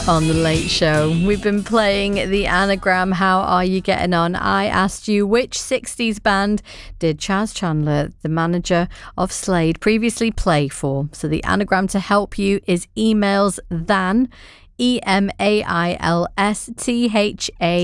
On The Late Show, we've been playing the anagram. How are you getting on? I asked you, which 60s band did Chas Chandler, the manager of Slade, previously play for? So the anagram to help you is emails than, EMAILSTHA